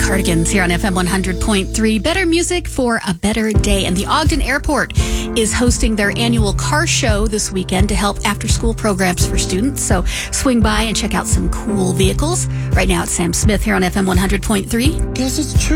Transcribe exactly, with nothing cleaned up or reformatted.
Cardigans here on F M one hundred point three. Better music for a better day. And the Ogden Airport is hosting their annual car show this weekend to help after-school programs for students. So swing by and check out some cool vehicles. Right now it's Sam Smith here on F M one hundred point three. Guess it's true.